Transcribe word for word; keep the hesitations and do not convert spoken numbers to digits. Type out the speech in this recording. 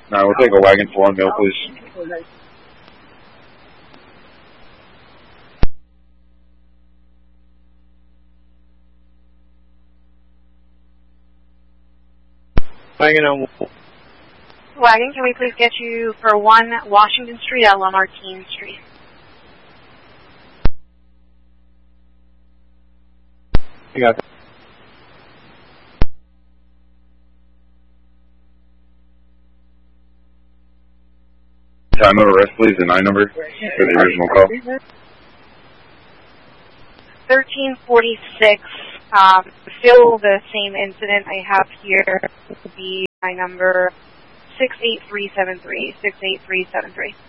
All right, we'll take a wagon for one meal, please. Wagon on. Wagon, can we please get you for one Washington Street at Lamartine Street? You got that. Time of arrest, please, the nine number for the original call. thirteen forty-six. Um, still the same incident I have here. This would be my number six eight three seven three. six eight three seven three.